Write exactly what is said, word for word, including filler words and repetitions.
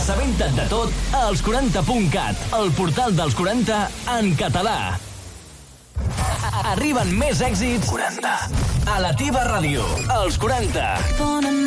Assabenta't de tot a els quaranta punt cat, el portal dels quaranta en català. Arriben més èxits quaranta a la teva ràdio. Els quaranta.